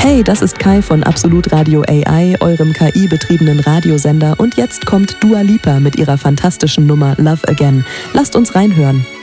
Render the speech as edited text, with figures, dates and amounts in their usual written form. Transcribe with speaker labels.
Speaker 1: Hey, das ist Kai von Absolut Radio AI, eurem KI-betriebenen Radiosender. Und jetzt kommt Dua Lipa mit ihrer fantastischen Nummer Love Again. Lasst uns reinhören.